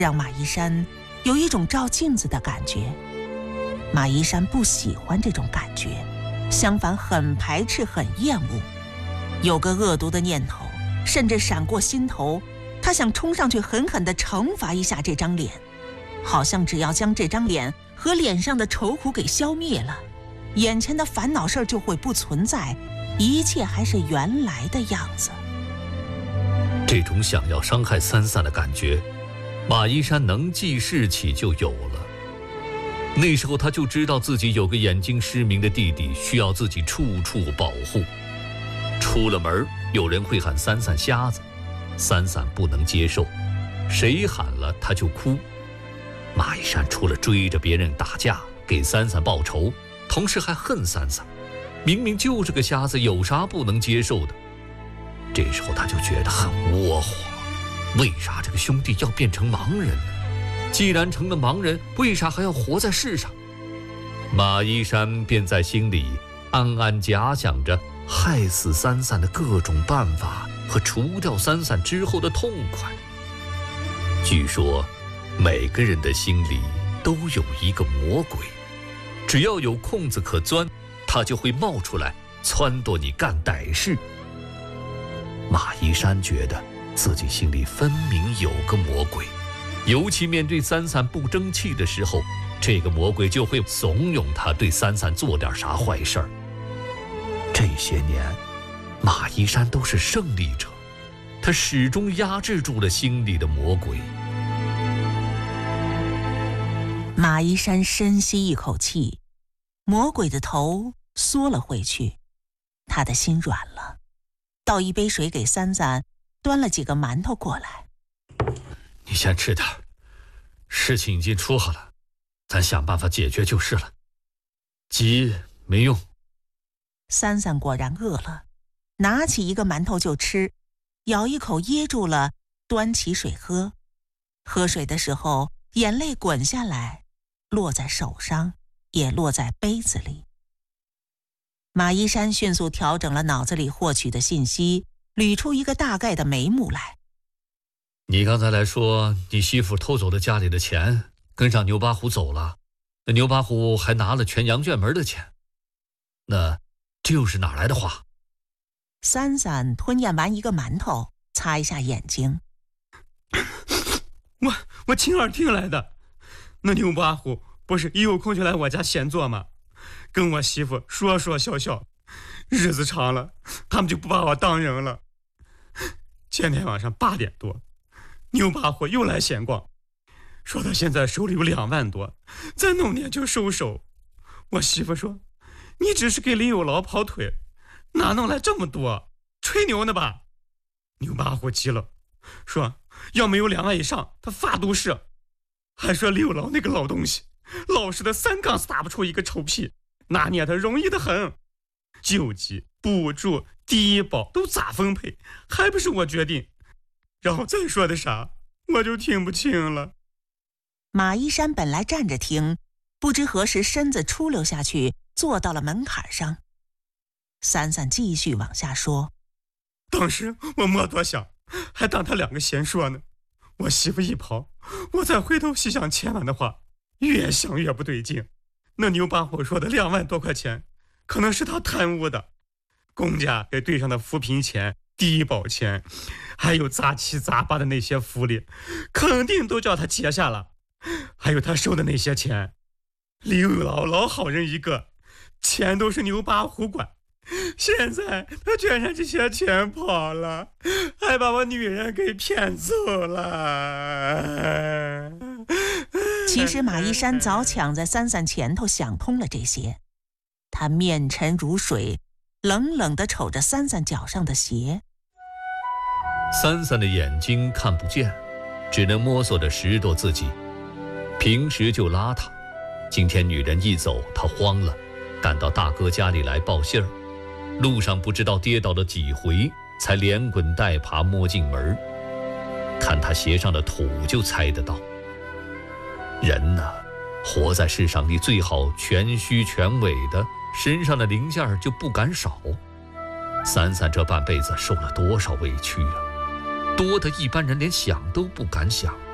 让马一山有一种照镜子的感觉。马一山不喜欢这种感觉，相反很排斥很厌恶。有个恶毒的念头甚至闪过心头，他想冲上去狠狠地惩罚一下这张脸，好像只要将这张脸和脸上的愁苦给消灭了，眼前的烦恼事儿就会不存在，一切还是原来的样子。 这种想要伤害三三的感觉，马一山能记事起就有了。那时候他就知道自己有个眼睛失明的弟弟，需要自己处处保护。出了门，有人会喊三三瞎子，三三不能接受，谁喊了他就哭。马一山除了追着别人打架给三三报仇，同时还恨三三，明明就是个瞎子，有啥不能接受的？这时候他就觉得很窝火，为啥这个兄弟要变成盲人呢？既然成了盲人，为啥还要活在世上？马一山便在心里暗暗假想着害死三三的各种办法和除掉三三之后的痛快。据说每个人的心里都有一个魔鬼，只要有空子可钻，他就会冒出来撺掇你干歹事。马一山觉得自己心里分明有个魔鬼，尤其面对三三不争气的时候，这个魔鬼就会怂恿他对三三做点啥坏事儿。这些年马一山都是胜利者，他始终压制住了心里的魔鬼。 马一山深吸一口气，魔鬼的头缩了回去，他的心软了，倒一杯水给三三，端了几个馒头过来。 你先吃点，事情已经出好了，咱想办法解决就是了，急没用。 三三果然饿了，拿起一个馒头就吃，咬一口噎住了，端起水喝。喝水的时候，眼泪滚下来，落在手上，也落在杯子里。马一山迅速调整了脑子里获取的信息，捋出一个大概的眉目来。 你刚才来说你媳妇偷走了家里的钱，跟上牛八虎走了，那牛八虎还拿了全羊圈门的钱，那这又是哪来的话？ 三三吞咽完一个馒头，擦一下眼睛。 我亲耳听来的，那牛八虎不是一有空就来我家闲坐吗？跟我媳妇说说笑笑，日子长了，他们就不把我当人了。前天晚上8点多，牛八虎又来闲逛，说他现在手里有2万多，再弄点就收手。我媳妇说，你只是给李有劳跑腿，哪弄来这么多？吹牛呢吧？牛八虎急了，说要没有2万以上，他发毒誓。还说李有劳那个老东西，老实的3杠子打不出一个臭屁，拿捏他容易得很。救济、补助、低保都咋分配，还不是我决定？然后再说的啥，我就听不清了。 马一山本来站着听，不知何时身子出溜下去，坐到了门槛上。三三继续往下说。 当时我没多想，还当他2个闲说呢。我媳妇一跑，我再回头细想前晚的话，越想越不对劲。那牛八虎说的2万多块钱，可能是他贪污的。公家给队上的扶贫钱、低保钱，还有杂七杂八的那些福利，肯定都叫他结下了。还有他收的那些钱，李有劳老好人一个，钱都是牛八虎管。现在他卷上这些钱跑了，还把我女人给骗走了。 其实马一山早抢在三三前头想通了这些，他面沉如水，冷冷地瞅着三三脚上的鞋。 三三的眼睛看不见，只能摸索着拾掇自己。平时就邋遢，今天女人一走，他慌了，赶到大哥家里来报信儿。路上不知道跌倒了几回，才连滚带爬摸进门。看他鞋上的土就猜得到，人呢，活在世上你最好全虚全伪的，身上的零件就不敢少。三三这半辈子受了多少委屈啊，多的一般人连想都不敢想。